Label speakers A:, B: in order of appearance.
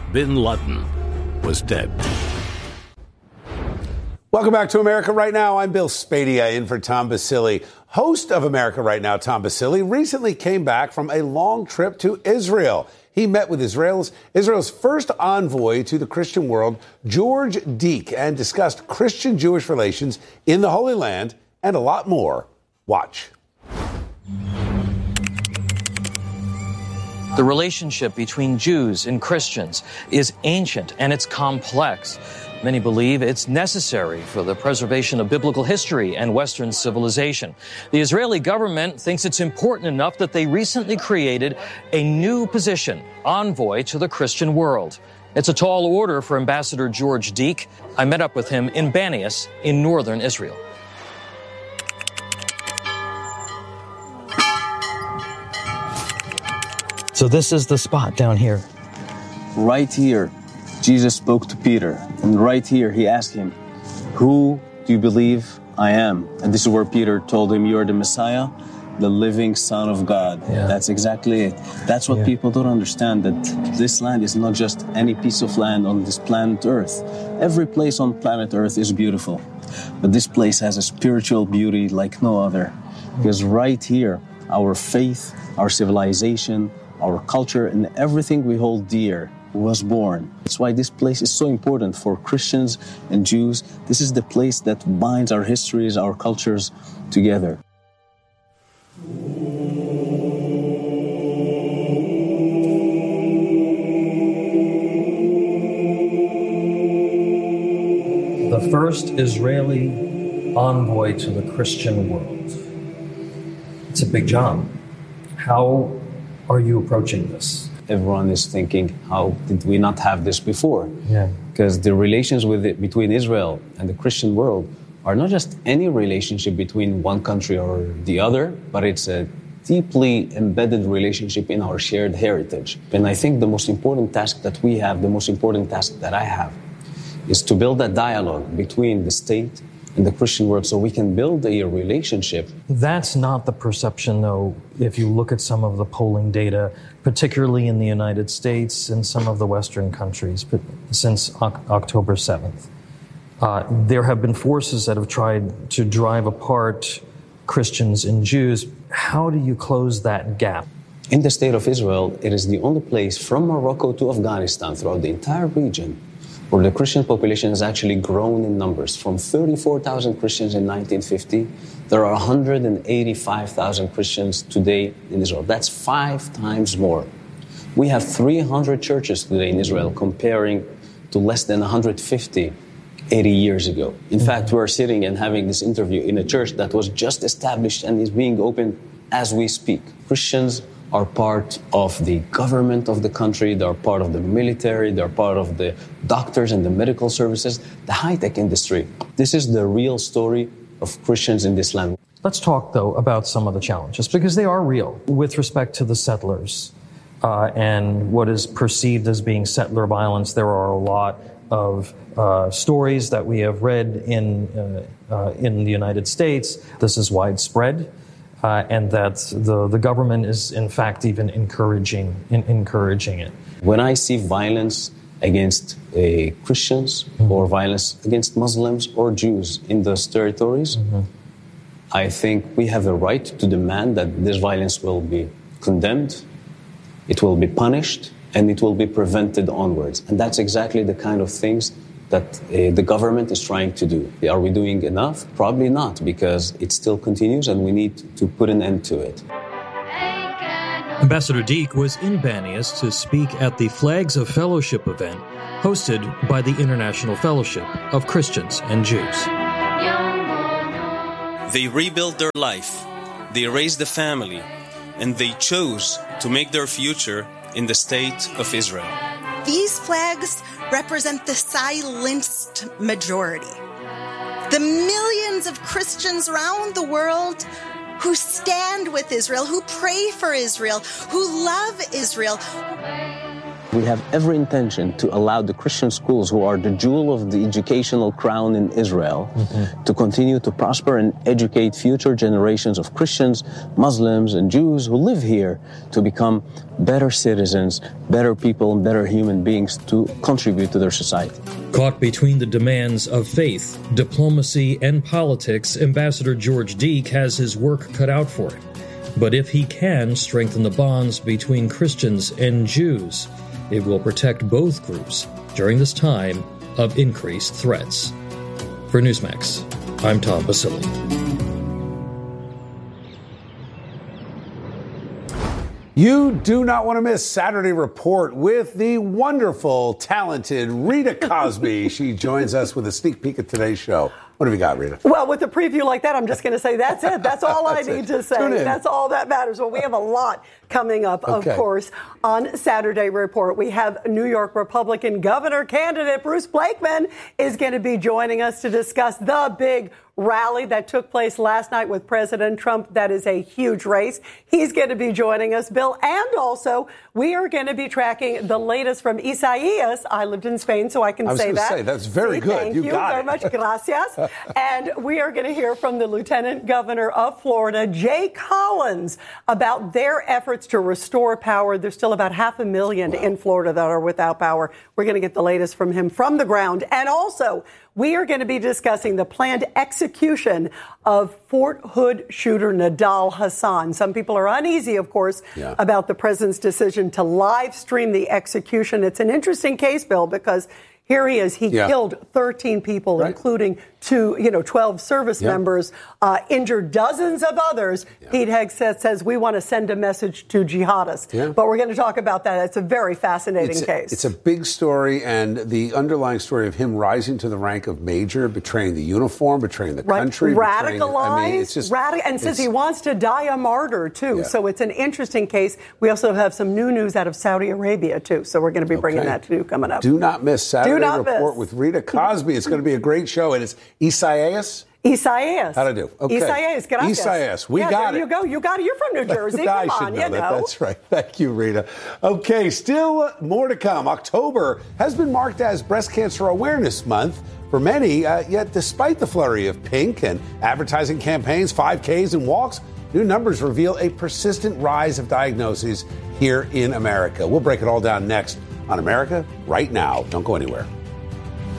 A: bin Laden was dead.
B: Welcome back to America Right Now. I'm Bill Spadia in for Tom Basile. Host of America Right Now, Tom Basile, recently came back from a long trip to Israel. He met with Israel's first envoy to the Christian world, George Deek, and discussed Christian-Jewish relations in the Holy Land and a lot more. Watch.
C: The relationship between Jews and Christians is ancient and it's complex. Many believe it's necessary for the preservation of biblical history and Western civilization. The Israeli government thinks it's important enough that they recently created a new position, envoy to the Christian world. It's a tall order for Ambassador George Deek. I met up with him in Banias in northern Israel. So this is the spot down here.
D: Right here, Jesus spoke to Peter. And right here, he asked him, "Who do you believe I am?" And this is where Peter told him, "You are the Messiah, the living Son of God."
C: Yeah.
D: That's exactly it. That's what people don't understand, that this land is not just any piece of land on this planet Earth. Every place on planet Earth is beautiful. But this place has a spiritual beauty like no other. Because right here, our faith, our civilization, our culture, and everything we hold dear was born. That's why this place is so important for Christians and Jews. This is the place that binds our histories, our cultures together.
C: The first Israeli envoy to the Christian world. It's a big job. How are you approaching this?
D: Everyone is thinking, how did we not have this before?
C: Yeah.
D: Because the relations between Israel and the Christian world are not just any relationship between one country or the other, but it's a deeply embedded relationship in our shared heritage. And I think the most important task that we have, the most important task that I have, is to build that dialogue between the state and the Christian world so we can build a relationship.
C: That's not the perception, though, if you look at some of the polling data, particularly in the United States and some of the Western countries, but since October 7th. There have been forces that have tried to drive apart Christians and Jews. How do you close that gap?
D: In the state of Israel, it is the only place from Morocco to Afghanistan throughout the entire region where the Christian population has actually grown in numbers. From 34,000 Christians in 1950, there are 185,000 Christians today in Israel. That's 5 times more. We have 300 churches today in Israel, comparing to less than 150 80 years ago. In fact, we're sitting and having this interview in a church that was just established and is being opened as we speak. Christians are part of the government of the country, they're part of the military, they're part of the doctors and the medical services, the high-tech industry. This is the real story of Christians in this land.
C: Let's talk, though, about some of the challenges, because they are real with respect to the settlers and what is perceived as being settler violence. There are a lot of stories that we have read in the United States. This is widespread. And that the government is, in fact, even encouraging it.
D: When I see violence against Christians or violence against Muslims or Jews in those territories, I think we have a right to demand that this violence will be condemned, it will be punished, and it will be prevented onwards. And that's exactly the kind of things that the government is trying to do. Are we doing enough? Probably not, because it still continues and we need to put an end to it.
C: Ambassador Deek was in Banias to speak at the Flags of Fellowship event hosted by the International Fellowship of Christians and Jews.
E: They rebuilt their life, they raised a family, and they chose to make their future in the state of Israel.
F: These flags represent the silenced majority. The millions of Christians around the world who stand with Israel, who pray for Israel, who love Israel.
D: we have every intention to allow the Christian schools, who are the jewel of the educational crown in Israel, to continue to prosper and educate future generations of Christians, Muslims, and Jews who live here to become better citizens, better people, and better human beings to contribute to their society.
C: Caught between the demands of faith, diplomacy, and politics, Ambassador George Deek has his work cut out for him. But if he can strengthen the bonds between Christians and Jews, it will protect both groups during this time of increased threats. For Newsmax, I'm Tom Basile.
B: You do not want to miss Saturday Report with the wonderful, talented Rita Cosby. She joins us with a sneak peek at today's show. What have you got, Rita?
G: Well, with a preview like that, I'm just going to say that's it. That's all I need to say. That's all that matters. Well, we have a lot coming up, of course, on Saturday Report. We have New York Republican governor candidate Bruce Blakeman is going to be joining us to discuss the big rally that took place last night with President Trump. That is a huge race. He's going to be joining us, Bill. And also, we are going to be tracking the latest from Isaias. I lived in Spain, so I can say that.
B: Say, that's very good.
G: Thank you very much. Gracias. And we are going to hear from the Lieutenant Governor of Florida, Jay Collins, about their efforts to restore power. There's still about 500,000 in Florida that are without power. We're going to get the latest from him from the ground. And also, we are going to be discussing the planned execution of Fort Hood shooter Nidal Hasan. Some people are uneasy, of course, about the president's decision to live stream the execution. It's an interesting case, Bill, because here he is. He killed 13 people, including 12 service members, injured dozens of others. Pete Hegseth says we want to send a message to jihadists. But we're going to talk about that. It's a very fascinating case.
B: It's a big story, and the underlying story of him rising to the rank of major, betraying the uniform, betraying the country.
G: Radicalized, and says he wants to die a martyr, too. So it's an interesting case. We also have some new news out of Saudi Arabia, too. So we're going to be bringing that, too, coming up.
B: Do not miss Saturday Report with Rita Cosby. It's going to be a great show, and it's Isaias.
G: How'd
B: I do? Okay.
G: Isaias, gracias.
B: Isaias, we got it.
G: There you go. You got it. You're from New Jersey. Come on,
B: you know. That's right. Thank you, Rita. Okay, still more to come. October has been marked as Breast Cancer Awareness Month for many, yet despite the flurry of pink and advertising campaigns, 5Ks and walks, new numbers reveal a persistent rise of diagnoses here in America. We'll break it all down next on America Right Now. Don't go anywhere.